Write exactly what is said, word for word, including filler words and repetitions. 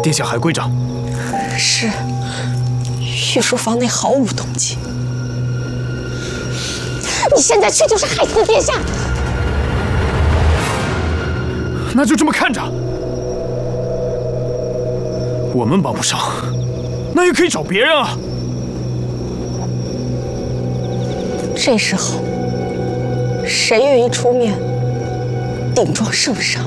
殿下海归掌。 是，御书房内毫无动静。你现在去就是害死殿下。 那就这么看着。我们帮不上，那也可以找别人啊。这时候，谁愿意出面顶撞圣上？